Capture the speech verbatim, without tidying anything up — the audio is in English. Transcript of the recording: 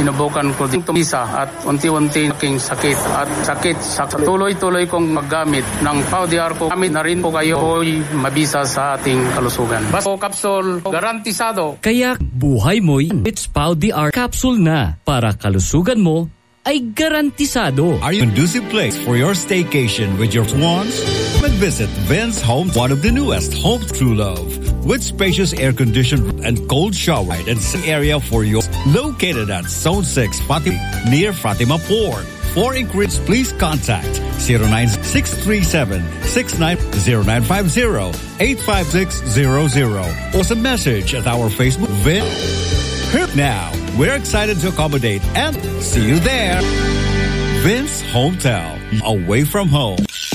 sinubukan ko din tumisa at unti-unti aking sakit at sakit sa tuloy-tuloy kong maggamit ng P A O D R ko. Gamit na rin po kayo ko'y mabisa sa ating kalusugan. Baso Capsule, garantisado. Kaya buhay mo'y it's P A O D R capsule na para kalusugan mo ay garantisado. Are you a conducive place for your staycation with your ones? Visit Vince Home, one of the newest homes true love, with spacious air-conditioned and cold shower and area for you. Located at Zone six, Fatima, near Fatima Port. For inquiries, please contact zero nine six three seven six nine zero nine five zero eight five six zero zero or send a message at our Facebook Vince. Now, we're excited to accommodate and see you there. Vince Hotel, away from home.